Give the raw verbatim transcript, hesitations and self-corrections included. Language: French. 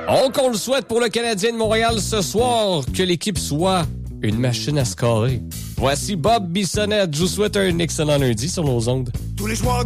On qu'on le souhaite pour le Canadien de Montréal ce soir, que l'équipe soit une machine à scorer. Voici Bob Bissonnette. Je vous souhaite un excellent lundi sur nos ondes. Tous les joueurs